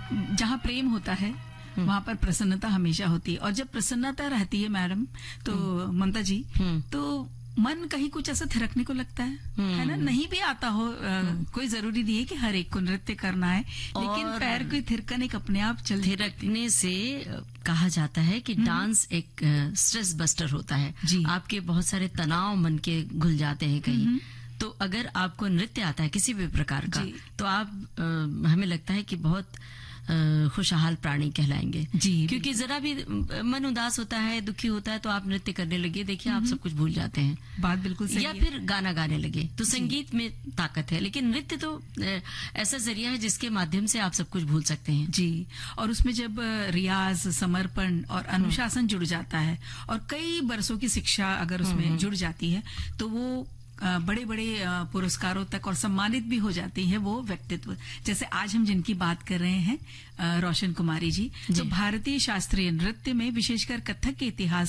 जहाँ प्रेम होता है वहाँ पर प्रसन्नता हमेशा होती है, और जब प्रसन्नता रहती है मैडम तो ममता जी, तो मन कहीं कुछ ऐसा थिरकने को लगता है ना। नहीं भी आता हो, कोई जरूरी नहीं है कि हर एक को नृत्य करना है, लेकिन पैर की थिरकन एक अपने आप चल थिरकने से कहा जाता है कि डांस एक स्ट्रेस बस्टर होता है। आपके बहुत सारे तनाव मन के घुल जाते हैं कहीं, तो अगर आपको नृत्य आता है किसी भी प्रकार का, तो आप हमें लगता है कि बहुत खुशहाल प्राणी कहलाएंगे। क्योंकि जरा भी मन उदास होता है, दुखी होता है, तो आप नृत्य करने लगे, देखिए आप सब कुछ भूल जाते हैं। बात बिल्कुल सही या फिर गाना गाने लगे, तो संगीत में ताकत है, लेकिन नृत्य तो ऐसा जरिया है जिसके माध्यम से आप सब कुछ भूल सकते हैं। जी, और उसमें जब रियाज, समर्पण और अनुशासन जुड़ जाता है, और कई बरसों की शिक्षा अगर उसमें जुड़ जाती है, तो वो बड़े बड़े पुरस्कारों तक और सम्मानित भी हो जाती है वो व्यक्तित्व। जैसे आज हम जिनकी बात कर रहे हैं, रोशन कुमारी जी, तो भारतीय शास्त्रीय नृत्य में विशेषकर कथक के इतिहास